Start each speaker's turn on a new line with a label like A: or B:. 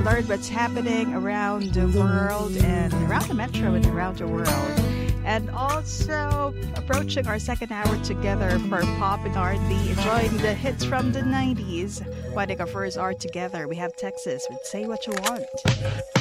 A: learn what's happening around the world and around the metro and around the world. And also approaching our second hour together for pop and R&B, enjoying the hits from the 90s. Winding our first hour together, we have Texas with Say What You Want.